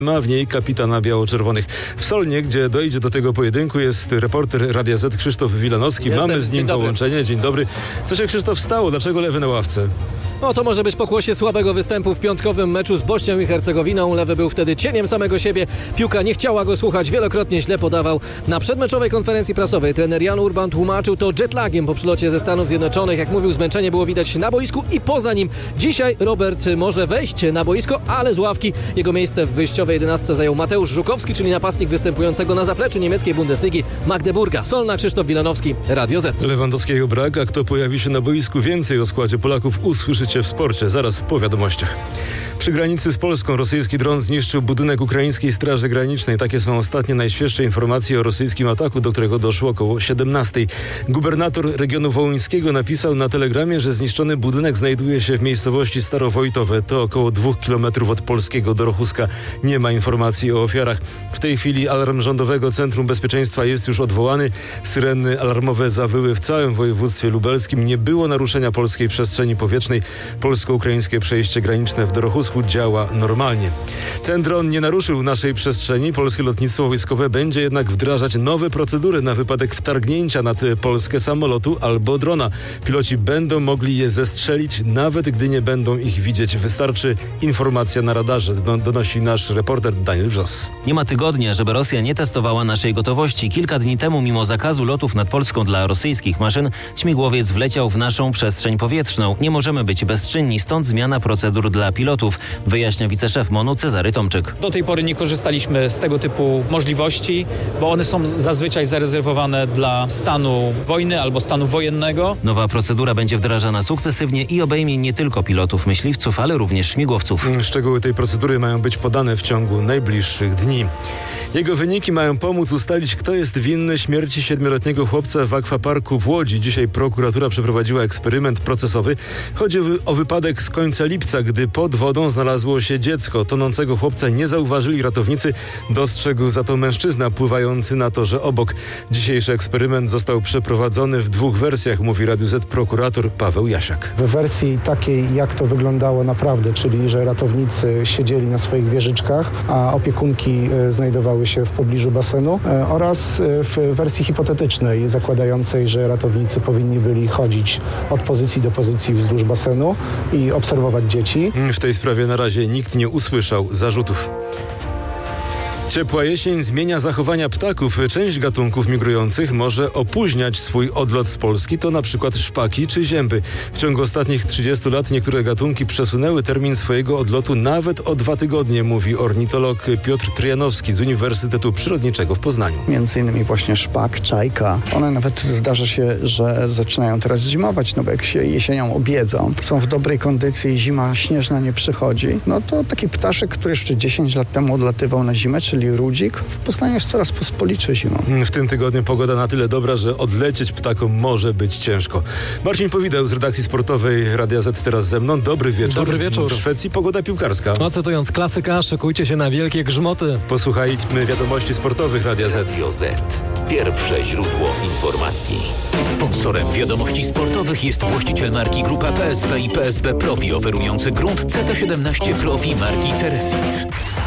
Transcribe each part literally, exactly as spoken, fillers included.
ma w niej kapitana biało-czerwonych. W Solnie, gdzie dojdzie do tego pojedynku, jest reporter Radia Z Krzysztof Wilanowski. Jestem. Mamy z nim Dzień dobry. połączenie. Dzień dobry. Co się, Krzysztof, stało? Dlaczego lewy na ławce? No to może być pokłosie słabego występu w piątkowym meczu z Bośnią i Hercegowiną. Lewy był wtedy cieniem samego siebie. Piłka nie chciała go słuchać, wielokrotnie źle podawał. Na przedmeczowej konferencji prasowej trener Jan Urban tłumaczył to jetlagiem po przylocie ze Stanów Zjednoczonych. Jak mówił, zmęczenie było widać na boisku i poza nim. Dzisiaj Robert może wejść na boisko, ale z ławki. Jego miejsce w wyjściowej jedenastce zajął Mateusz Żukowski, czyli napastnik występującego na zapleczu niemieckiej Bundesligi Magdeburga. Solna, Krzysztof Wilanowski, Radio Z. Lewandowskiego brak, a kto pojawi się na boisku? Więcej o składzie Polaków usłyszycie w sporcie, zaraz po wiadomościach. Przy granicy z Polską rosyjski dron zniszczył budynek ukraińskiej Straży Granicznej. Takie są ostatnie najświeższe informacje o rosyjskim ataku, do którego doszło około siedemnastej. Gubernator regionu wołyńskiego napisał na telegramie, że zniszczony budynek znajduje się w miejscowości Starowojtowe. To około dwóch kilometrów od polskiego Dorochuska. Nie ma informacji o ofiarach. W tej chwili alarm Rządowego Centrum Bezpieczeństwa jest już odwołany. Syreny alarmowe zawyły w całym województwie lubelskim. Nie było naruszenia polskiej przestrzeni powietrznej. Polsko-ukraińskie przejście graniczne w Dorochusku działa normalnie. Ten dron nie naruszył naszej przestrzeni. Polskie lotnictwo wojskowe będzie jednak wdrażać nowe procedury na wypadek wtargnięcia nad Polskę samolotu albo drona. Piloci będą mogli je zestrzelić, nawet gdy nie będą ich widzieć. Wystarczy informacja na radarze, donosi nasz reporter Daniel Wrzos. Nie ma tygodnia, żeby Rosja nie testowała naszej gotowości. Kilka dni temu, mimo zakazu lotów nad Polską dla rosyjskich maszyn, śmigłowiec wleciał w naszą przestrzeń powietrzną. Nie możemy być bezczynni, stąd zmiana procedur dla pilotów, wyjaśnia wiceszef MONU Cezary Tomczyk. Do tej pory nie korzystaliśmy z tego typu możliwości, bo one są zazwyczaj zarezerwowane dla stanu wojny albo stanu wojennego. Nowa procedura będzie wdrażana sukcesywnie i obejmie nie tylko pilotów myśliwców, ale również śmigłowców. Szczegóły tej procedury mają być podane w ciągu najbliższych dni. Jego wyniki mają pomóc ustalić, kto jest winny śmierci siedmioletniego chłopca w akwaparku w Łodzi. Dzisiaj prokuratura przeprowadziła eksperyment procesowy. Chodzi o wypadek z końca lipca, gdy pod wodą znalazło się dziecko. Tonącego chłopca nie zauważyli ratownicy. Dostrzegł za to mężczyzna pływający na torze obok. Dzisiejszy eksperyment został przeprowadzony w dwóch wersjach, mówi Radiu Z prokurator Paweł Jasiak. W wersji takiej, jak to wyglądało naprawdę, czyli że ratownicy siedzieli na swoich wieżyczkach, a opiekunki znajdowały się w pobliżu basenu, oraz w wersji hipotetycznej, zakładającej, że ratownicy powinni byli chodzić od pozycji do pozycji wzdłuż basenu i obserwować dzieci. W tej sprawie na razie nikt nie usłyszał zarzutów. Ciepła jesień zmienia zachowania ptaków. Część gatunków migrujących może opóźniać swój odlot z Polski. To na przykład szpaki czy zięby. W ciągu ostatnich trzydziestu lat niektóre gatunki przesunęły termin swojego odlotu nawet o dwa tygodnie, mówi ornitolog Piotr Tryjanowski z Uniwersytetu Przyrodniczego w Poznaniu. Między innymi właśnie szpak, czajka. One nawet zdarza się, że zaczynają teraz zimować, no bo jak się jesienią obiedzą, są w dobrej kondycji i zima śnieżna nie przychodzi, no to taki ptaszek, który jeszcze dziesięć lat temu odlatywał na zimę, czyli rudzik, w Poznaniu jest coraz pospolitszy zimą. W tym tygodniu pogoda na tyle dobra, że odlecieć ptakom może być ciężko. Marcin Powideł z redakcji sportowej Radia Z teraz ze mną. Dobry wieczór. Dobry wieczór. W Szwecji pogoda piłkarska. No, cytując klasyka, szykujcie się na wielkie grzmoty. Posłuchajmy wiadomości sportowych Radia Z. Radio Z. Pierwsze źródło informacji. Sponsorem wiadomości sportowych jest właściciel marki Grupa P S B i P S B Profi, oferujący grunt C T siedemnaście Profi marki Ceresit.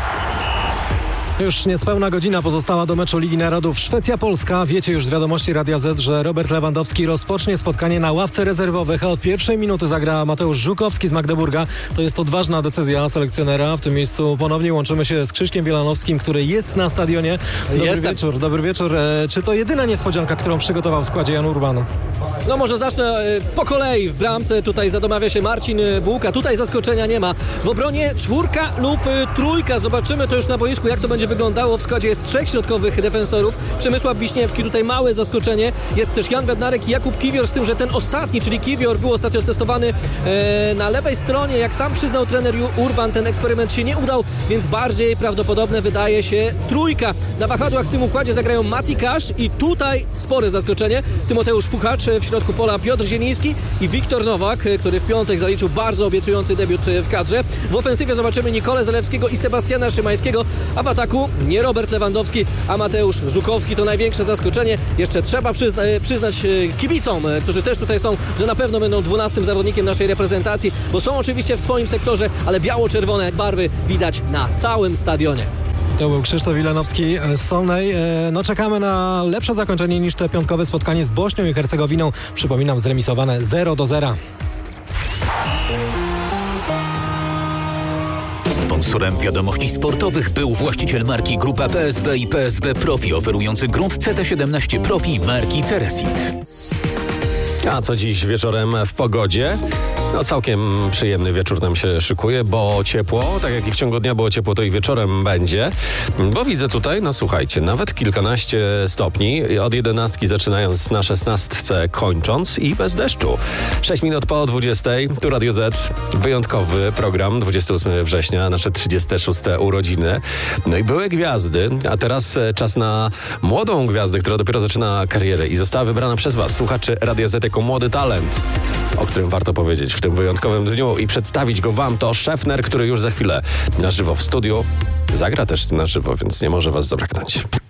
Już niespełna godzina pozostała do meczu Ligi Narodów Szwecja-Polska. Wiecie już z wiadomości Radia Z, że Robert Lewandowski rozpocznie spotkanie na ławce rezerwowych, a od pierwszej minuty zagra Mateusz Żukowski z Magdeburga. To jest odważna decyzja selekcjonera. W tym miejscu ponownie łączymy się z Krzyszkiem Wilanowskim, który jest na stadionie. Dobry Jestem. wieczór, dobry wieczór. E, czy to jedyna niespodzianka, którą przygotował w składzie Jan Urban? No może zacznę e, po kolei. W bramce tutaj zadomawia się Marcin Bułka. Tutaj zaskoczenia nie ma. W obronie czwórka lub e, trójka. Zobaczymy to już na boisku, jak to będzie wyglądało. W składzie jest trzech środkowych defensorów. Przemysław Wiśniewski, tutaj małe zaskoczenie. Jest też Jan Bednarek i Jakub Kiwior, z tym, że ten ostatni, czyli Kiwior, był ostatnio testowany e, na lewej stronie. Jak sam przyznał trener Urban, ten eksperyment się nie udał, więc bardziej prawdopodobne wydaje się trójka. Na wahadłach w tym układzie zagrają Mati Kasz i tutaj spore zaskoczenie. Tymoteusz Puchacz, w środku pola Piotr Zieliński i Wiktor Nowak, który w piątek zaliczył bardzo obiecujący debiut w kadrze. W ofensywie zobaczymy Nikolę Zalewskiego i Sebastiana Szymańskiego, a w ataku nie Robert Lewandowski, a Mateusz Żukowski. To największe zaskoczenie. Jeszcze trzeba przyzna przyznać kibicom, którzy też tutaj są, że na pewno będą dwunastym zawodnikiem naszej reprezentacji, bo są oczywiście w swoim sektorze, ale biało-czerwone barwy widać na całym stadionie. To był Krzysztof Wilanowski z Solnej. No czekamy na lepsze zakończenie niż te piątkowe spotkanie z Bośnią i Hercegowiną. Przypominam, zremisowane zero do zera. Sponsorem wiadomości sportowych był właściciel marki Grupa P S B i P S B Profi, oferujący grunt C T siedemnaście Profi marki Ceresit. A co dziś wieczorem w pogodzie? No całkiem przyjemny wieczór nam się szykuje, bo ciepło, tak jak i w ciągu dnia było ciepło, to i wieczorem będzie. Bo widzę tutaj, no słuchajcie, nawet kilkanaście stopni, od jedenastki zaczynając na szesnastce kończąc i bez deszczu. sześć minut po dwudziestej, tu Radio Z, wyjątkowy program, dwudziestego ósmego września, nasze trzydzieste szóste urodziny. No i były gwiazdy, a teraz czas na młodą gwiazdę, która dopiero zaczyna karierę i została wybrana przez was, słuchaczy Radia Z, jako młody talent, o którym warto powiedzieć w tym wyjątkowym dniu i przedstawić go wam. To Szefner, który już za chwilę na żywo w studiu zagra też na żywo, więc nie może was zabraknąć.